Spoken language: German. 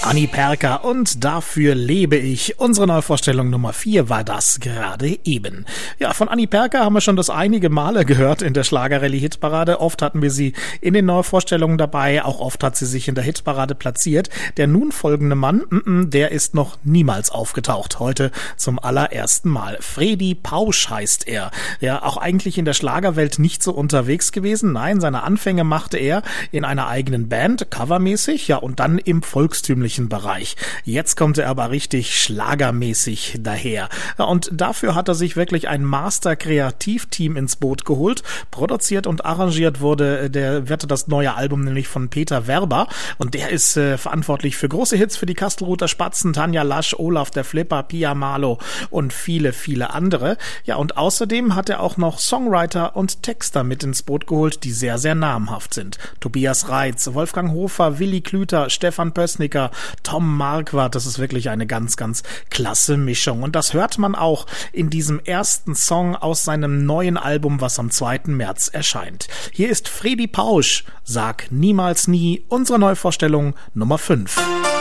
Anni Perka und Dafür lebe ich. Unsere Neuvorstellung Nummer 4 war das gerade eben. Ja, von Anni Perka haben wir schon das einige Male gehört in der Schlagerrallye-Hitparade. Oft hatten wir sie in den Neuvorstellungen dabei, auch oft hat sie sich in der Hitparade platziert. Der nun folgende Mann, der ist noch niemals aufgetaucht. Heute zum allerersten Mal. Fredi Pausch heißt er. Ja, auch eigentlich in der Schlagerwelt nicht so unterwegs gewesen. Nein, seine Anfänge machte er in einer eigenen Band, covermäßig, ja, und dann im volkstümlichen Bereich. Jetzt kommt er aber richtig schlagermäßig daher. Und dafür hat er sich wirklich ein Master-Kreativteam ins Boot geholt. Produziert und arrangiert wird das neue Album nämlich von Peter Werber. Und der ist verantwortlich für große Hits für die Kastelruther Spatzen, Tanja Lasch, Olaf der Flipper, Pia Malo und viele, viele andere. Ja, und außerdem hat er auch noch Songwriter und Texter mit ins Boot geholt, die sehr, sehr namhaft sind. Tobias Reitz, Wolfgang Hofer, Willi Klüter, Stefan Pößnicker, Tom Marquardt, das ist wirklich eine ganz, ganz klasse Mischung. Und das hört man auch in diesem ersten Song aus seinem neuen Album, was am 2. März erscheint. Hier ist Fredi Pausch, Sag niemals nie, unsere Neuvorstellung Nummer 5.